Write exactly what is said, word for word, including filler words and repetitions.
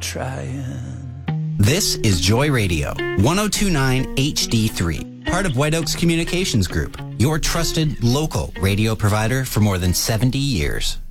trying. This is Joy Radio, one oh two point nine H D three, part of White Oaks Communications Group, your trusted local radio provider for more than seventy years.